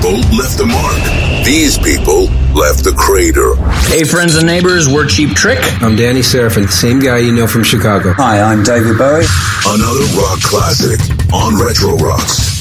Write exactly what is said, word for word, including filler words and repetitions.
people left a mark. These people left a crater. Hey, friends and neighbors, we're Cheap Trick. I'm Danny Serafin, same guy you know from Chicago. Hi, I'm David Bowie. Another rock classic on Retro Rocks.